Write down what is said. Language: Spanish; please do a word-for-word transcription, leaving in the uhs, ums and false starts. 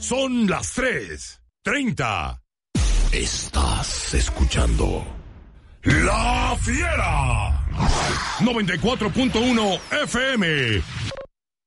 Son las tres treinta. Estás escuchando La Fiera. noventa y cuatro punto uno F M.